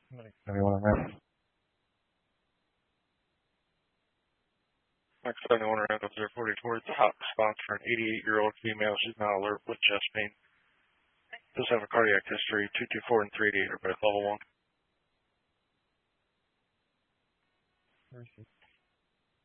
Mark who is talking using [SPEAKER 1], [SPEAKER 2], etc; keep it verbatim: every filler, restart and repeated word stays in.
[SPEAKER 1] Anyone around? Max seventy-one around up zero forty-four. It's a hot response for an eighty-eight-year-old female. She's now alert with chest pain. Does have a cardiac history. two two four and three eighty are both level one.